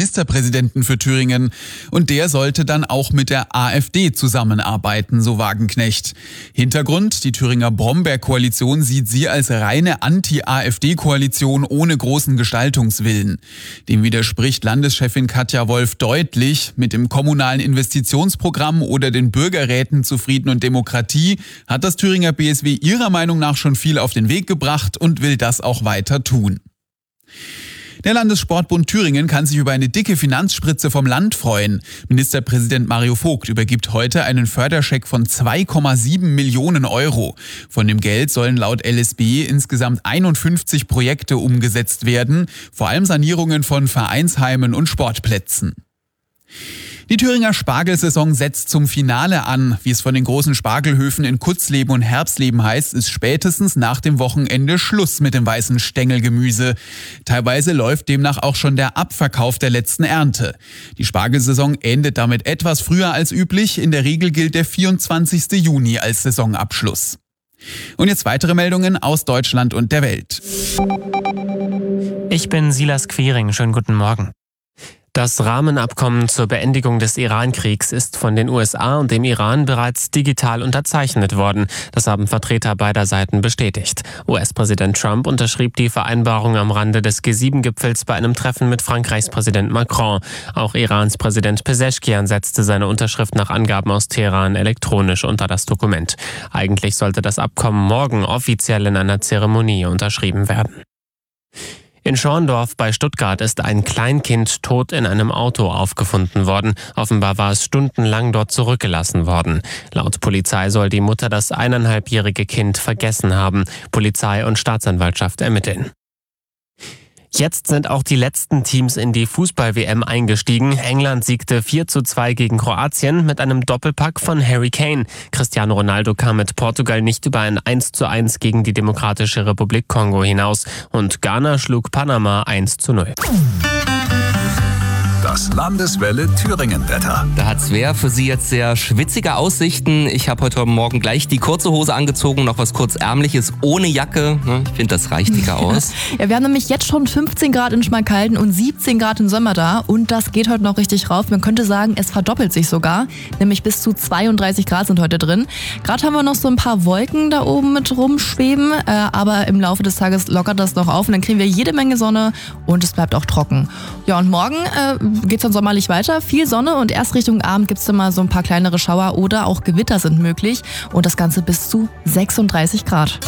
Ministerpräsidenten für Thüringen. Und der sollte dann auch mit der AfD zusammenarbeiten, so Wagenknecht. Hintergrund: Die Thüringer Bromberg-Koalition sieht sie als reine Anti-AfD-Koalition ohne großen Gestaltungswillen. Dem widerspricht Landeschefin Katja Wolf deutlich. Mit dem kommunalen Investitionsprogramm oder den Bürgerräten zu Frieden und Demokratie hat das Thüringer BSW ihrer Meinung nach schon viel auf den Weg gebracht und will das auch weiter tun. Der Landessportbund Thüringen kann sich über eine dicke Finanzspritze vom Land freuen. Ministerpräsident Mario Vogt übergibt heute einen Förderscheck von 2,7 Millionen Euro. Von dem Geld sollen laut LSB insgesamt 51 Projekte umgesetzt werden, vor allem Sanierungen von Vereinsheimen und Sportplätzen. Die Thüringer Spargelsaison setzt zum Finale an. Wie es von den großen Spargelhöfen in Kutzleben und Herbstleben heißt, ist spätestens nach dem Wochenende Schluss mit dem weißen Stängelgemüse. Teilweise läuft demnach auch schon der Abverkauf der letzten Ernte. Die Spargelsaison endet damit etwas früher als üblich. In der Regel gilt der 24. Juni als Saisonabschluss. Und jetzt weitere Meldungen aus Deutschland und der Welt. Ich bin Silas Quiring. Schönen guten Morgen. Das Rahmenabkommen zur Beendigung des Iran-Kriegs ist von den USA und dem Iran bereits digital unterzeichnet worden. Das haben Vertreter beider Seiten bestätigt. US-Präsident Trump unterschrieb die Vereinbarung am Rande des G7-Gipfels bei einem Treffen mit Frankreichs Präsident Macron. Auch Irans Präsident Pezeshkian setzte seine Unterschrift nach Angaben aus Teheran elektronisch unter das Dokument. Eigentlich sollte das Abkommen morgen offiziell in einer Zeremonie unterschrieben werden. In Schorndorf bei Stuttgart ist ein Kleinkind tot in einem Auto aufgefunden worden. Offenbar war es stundenlang dort zurückgelassen worden. Laut Polizei soll die Mutter das 1,5-jährige Kind vergessen haben. Polizei und Staatsanwaltschaft ermitteln. Jetzt sind auch die letzten Teams in die Fußball-WM eingestiegen. England siegte 4:2 gegen Kroatien mit einem Doppelpack von Harry Kane. Cristiano Ronaldo kam mit Portugal nicht über ein 1:1 gegen die Demokratische Republik Kongo hinaus. Und Ghana schlug Panama 1:0. Das Landeswelle Thüringen-Wetter. Da hat Svea für Sie jetzt sehr schwitzige Aussichten. Ich habe heute Morgen gleich die kurze Hose angezogen, noch was kurzärmliches, ohne Jacke. Ich finde, das reicht dicker aus. Ja, wir haben nämlich jetzt schon 15 Grad in Schmalkalden und 17 Grad in Sömmerda. Und das geht heute noch richtig rauf. Man könnte sagen, es verdoppelt sich sogar. Nämlich bis zu 32 Grad sind heute drin. Gerade haben wir noch so ein paar Wolken da oben mit rumschweben. Aber im Laufe des Tages lockert das noch auf. Und dann kriegen wir jede Menge Sonne und es bleibt auch trocken. Ja, und morgen geht's dann sommerlich weiter. Viel Sonne und erst Richtung Abend gibt's dann mal so ein paar kleinere Schauer oder auch Gewitter sind möglich. Und das Ganze bis zu 36 Grad.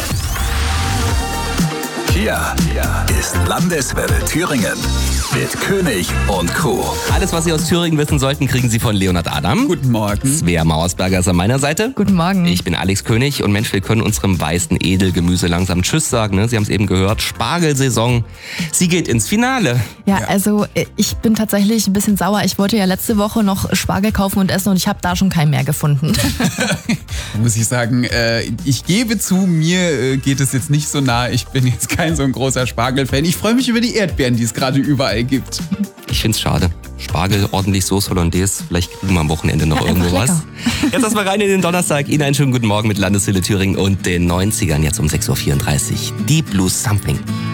Hier ist Landeswelle Thüringen mit König und Co. Alles, was Sie aus Thüringen wissen sollten, kriegen Sie von Leonhard Adam. Guten Morgen. Svea Mauersberger ist an meiner Seite. Guten Morgen. Ich bin Alex König und Mensch, wir können unserem weißen Edelgemüse langsam Tschüss sagen. Ne? Sie haben es eben gehört, Spargelsaison, sie geht ins Finale. Ja, also ich bin tatsächlich ein bisschen sauer. Ich wollte ja letzte Woche noch Spargel kaufen und essen und ich habe da schon keinen mehr gefunden. Muss ich sagen, ich gebe zu, mir geht es jetzt nicht so nah. Ich bin jetzt kein so ein großer Spargelfan. Ich freue mich über die Erdbeeren, die es gerade überall gibt. Ich find's schade. Spargel, ordentlich Sauce Hollandaise. Vielleicht kriegen wir am Wochenende noch irgendwo was. Jetzt erstmal rein in den Donnerstag. Ihnen einen schönen guten Morgen mit Landeswelle Thüringen und den 90ern jetzt um 6:34 Uhr. Deep Blue Something.